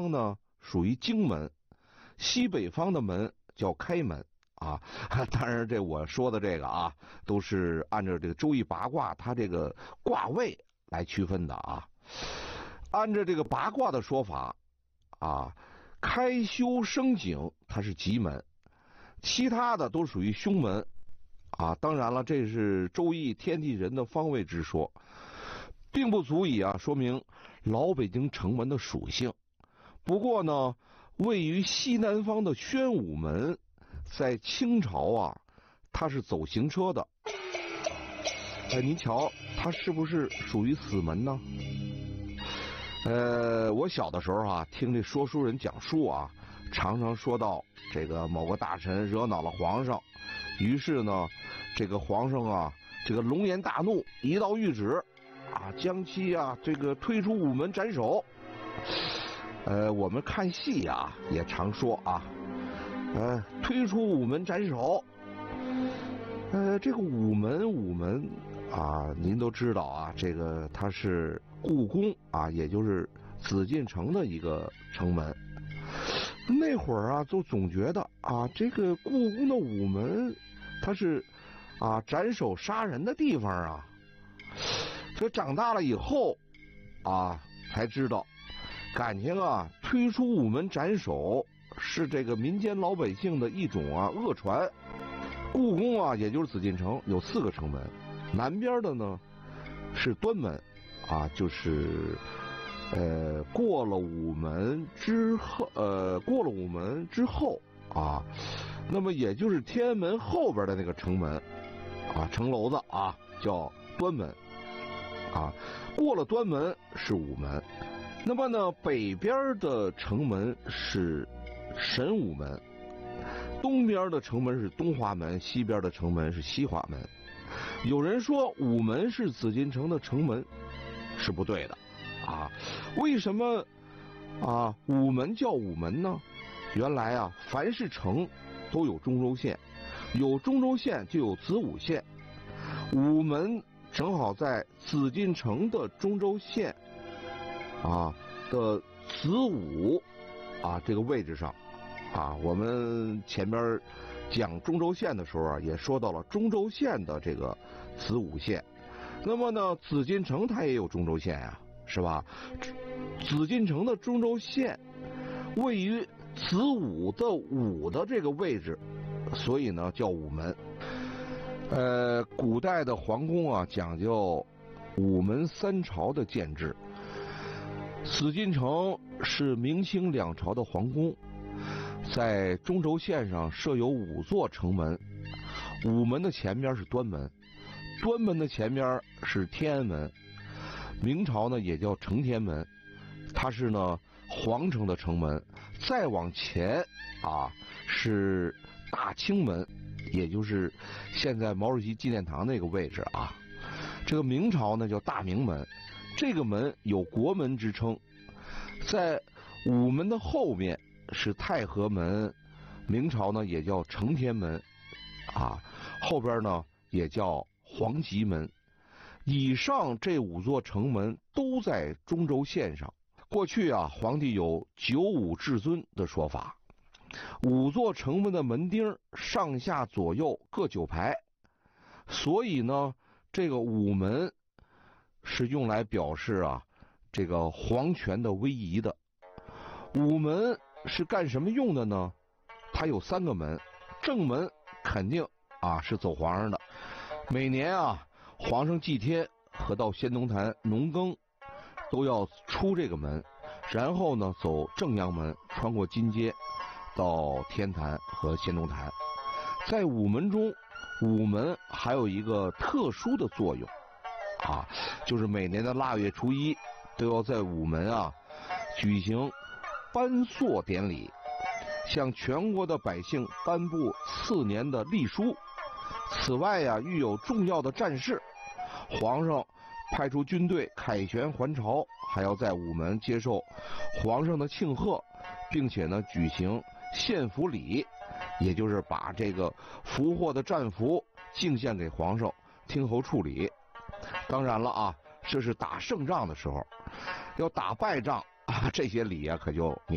方呢属于京门，西北方的门叫开门啊。当然，这我说的这个啊，都是按照这个周易八卦它这个卦位来区分的啊。按照这个八卦的说法啊，开修生井它是吉门，其他的都属于凶门啊。当然了，这是周易天地人的方位之说，并不足以说明老北京城门的属性。不过呢，位于西南方的宣武门，在清朝它是走行车的。您瞧，它是不是属于死门呢？我小的时候听这说书人讲述常常说到这个某个大臣惹恼了皇上，于是呢，这个皇上这个龙颜大怒，一道谕旨将其这个推出午门斩首。我们看戏也常说推出午门斩首。这个午门您都知道这个它是故宫也就是紫禁城的一个城门。那会儿就总觉得这个故宫的午门它是斩首杀人的地方这长大了以后才知道，感情推出午门斩首是这个民间老百姓的一种恶传。故宫也就是紫禁城有4个城门，南边的呢是端门就是过了午门之后那么也就是天安门后边的那个城门城楼子叫端门过了端门是午门。那么呢，北边的城门是神武门，东边的城门是东华门，西边的城门是西华门。有人说午门是紫禁城的城门，是不对的为什么午门叫午门呢？原来凡是城都有中轴线，有中轴线就有子午线，午门正好在紫禁城的中轴线的子午这个位置上我们前边讲中轴线的时候也说到了中轴线的这个子午线。那么呢，紫禁城它也有中轴线是吧？紫禁城的中轴线位于子午的午的这个位置，所以呢叫午门。古代的皇宫讲究午门3朝的建制。紫禁城是明清2朝的皇宫，在中轴线上设有5座城门，午门的前边是端门，端门的前边是天安门。明朝呢也叫承天门，它是呢皇城的城门。再往前是大清门，也就是现在毛主席纪念堂那个位置这个明朝呢叫大明门，这个门有国门之称。在午门的后面是太和门，明朝呢也叫承天门后边呢也叫皇极门。以上这5座城门都在中轴线上。过去皇帝有九五至尊的说法，5座城门的门钉上下左右各9排，所以呢这个午门是用来表示这个皇权的威仪的。午门是干什么用的呢？它有3个门，正门肯定是走皇上的，每年皇上祭天和到先农坛农耕都要出这个门，然后呢走正阳门，穿过金街到天坛和先农坛。在午门中，午门还有一个特殊的作用就是每年的腊月初1都要在午门举行颁祚典礼，向全国的百姓颁布次年的历书。此外遇有重要的战事，皇上派出军队凯旋还朝，还要在午门接受皇上的庆贺，并且呢举行献俘礼，也就是把这个俘获的战俘敬献给皇上听候处理。当然了这是打胜仗的时候，要打败仗这些礼可就